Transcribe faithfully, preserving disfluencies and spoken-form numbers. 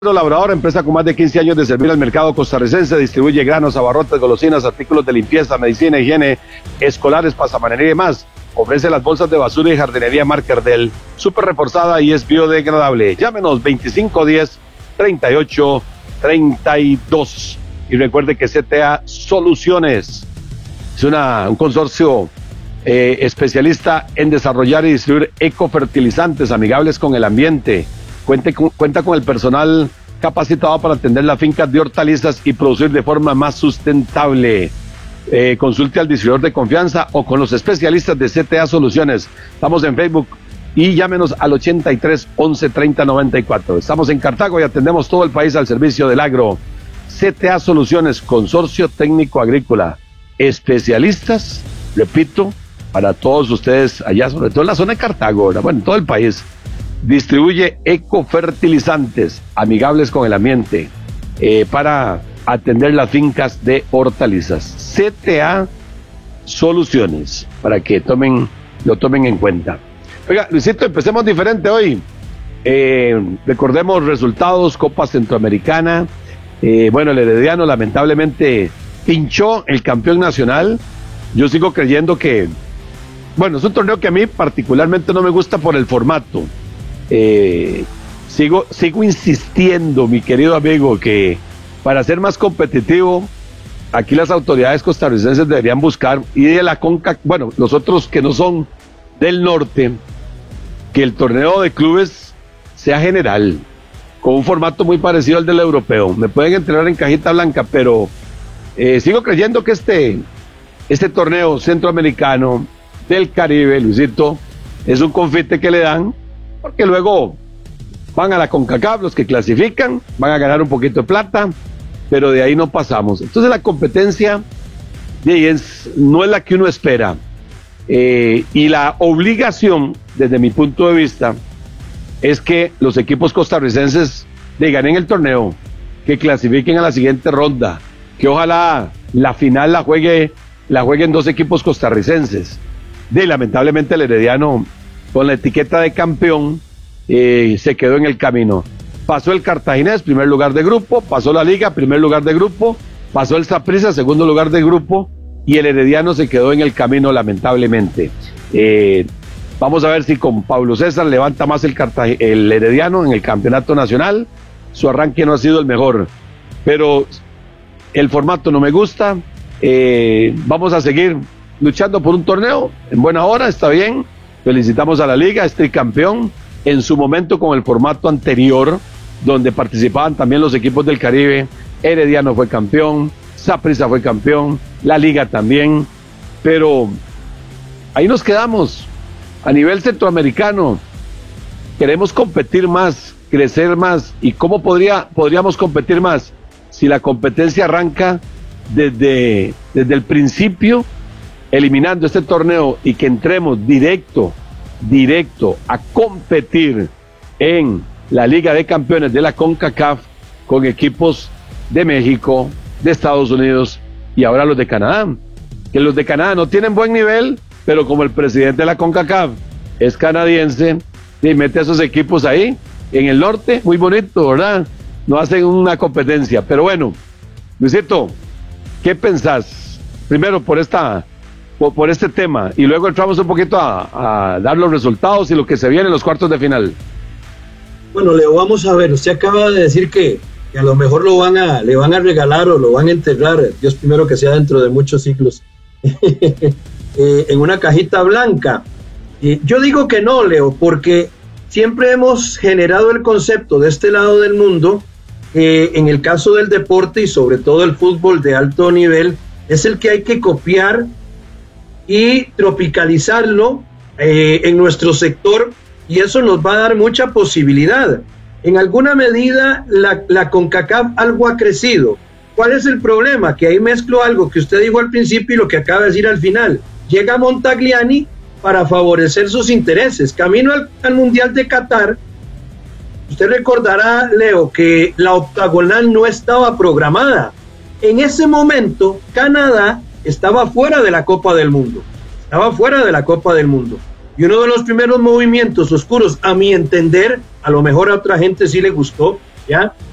Labrador, empresa con más de quince años de servir al mercado costarricense, distribuye granos, abarrotes, golosinas, artículos de limpieza, medicina, higiene, escolares, pasamanería y más. Ofrece las bolsas de basura y jardinería Marker del súper reforzada y es biodegradable. Llámenos veinticinco diez, treinta y ocho, treinta y dos. Y recuerde que C T A Soluciones es una, un consorcio eh, especialista en desarrollar y distribuir ecofertilizantes amigables con el ambiente. Cuente con, cuenta con el personal capacitado para atender las fincas de hortalizas y producir de forma más sustentable. Eh, consulte al distribuidor de confianza o con los especialistas de C T A Soluciones. Estamos en Facebook y llámenos al ochenta y tres, once, treinta, noventa y cuatro. Estamos en Cartago y atendemos todo el país al servicio del agro. C T A Soluciones, Consorcio Técnico Agrícola. Especialistas, repito, para todos ustedes allá, sobre todo en la zona de Cartago, ¿verdad? Bueno, en todo el país. Distribuye ecofertilizantes amigables con el ambiente eh, para atender las fincas de hortalizas. C T A Soluciones, para que tomen lo tomen en cuenta. Oiga, Luisito, empecemos diferente hoy. Eh, recordemos resultados, Copa Centroamericana. Eh, bueno, el Herediano lamentablemente pinchó el campeón nacional. Yo sigo creyendo que, bueno, es un torneo que a mí particularmente no me gusta por el formato. Eh, sigo, sigo insistiendo, mi querido amigo, que para ser más competitivo, aquí las autoridades costarricenses deberían buscar, y de la CONCACAF, bueno, los otros que no son del norte, que el torneo de clubes sea general, con un formato muy parecido al del europeo. Me pueden entrenar en cajita blanca, pero eh, sigo creyendo que este, este torneo centroamericano del Caribe, Luisito, es un confite que le dan, porque luego van a la CONCACAF los que clasifican, van a ganar un poquito de plata, pero de ahí no pasamos. Entonces la competencia es, no es la que uno espera, eh, y la obligación, desde mi punto de vista, es que los equipos costarricenses de ganen el torneo, que clasifiquen a la siguiente ronda, que ojalá la final la juegue, la jueguen dos equipos costarricenses. De lamentablemente el Herediano, con la etiqueta de campeón, eh, se quedó en el camino. Pasó el Cartaginés, primer lugar de grupo, pasó la Liga, primer lugar de grupo, pasó el Saprissa, segundo lugar de grupo, y el Herediano se quedó en el camino, lamentablemente. Eh, vamos a ver si con Pablo César levanta más el, Cartag- el Herediano en el campeonato nacional. Su arranque no ha sido el mejor, pero el formato no me gusta. Eh, vamos a seguir luchando por un torneo en buena hora, está bien. Felicitamos a la Liga, es tricampeón, en su momento con el formato anterior, donde participaban también los equipos del Caribe. Herediano fue campeón, Saprissa fue campeón, la Liga también, pero ahí nos quedamos. A nivel centroamericano, queremos competir más, crecer más. ¿Y cómo podría, podríamos competir más? Si la competencia arranca desde, desde el principio, eliminando este torneo, y que entremos directo, directo a competir en la Liga de Campeones de la CONCACAF con equipos de México, de Estados Unidos y ahora los de Canadá. Que los de Canadá no tienen buen nivel, pero como el presidente de la CONCACAF es canadiense, y mete a esos equipos ahí, en el norte, muy bonito, ¿verdad? No hacen una competencia, pero bueno, Luisito, ¿qué pensás? Primero por esta... por este tema, y luego entramos un poquito a, a dar los resultados y lo que se viene en los cuartos de final. Bueno, Leo, vamos a ver, usted acaba de decir que, que a lo mejor lo van a, le van a regalar o lo van a enterrar, Dios primero que sea dentro de muchos siglos, eh, en una cajita blanca. Eh, yo digo que no, Leo, porque siempre hemos generado el concepto de este lado del mundo, eh, en el caso del deporte y sobre todo el fútbol de alto nivel, es el que hay que copiar y tropicalizarlo eh, en nuestro sector, y eso nos va a dar mucha posibilidad. En alguna medida la, la CONCACAF algo ha crecido. ¿Cuál es el problema? Que ahí mezclo algo que usted dijo al principio y lo que acaba de decir al final. Llega Montagliani para favorecer sus intereses. Camino al, al Mundial de Qatar, usted recordará, Leo, que la octagonal no estaba programada. En ese momento Canadá estaba fuera de la Copa del Mundo, estaba fuera de la Copa del Mundo, y uno de los primeros movimientos oscuros, a mi entender, a lo mejor a otra gente sí le gustó, ¿ya?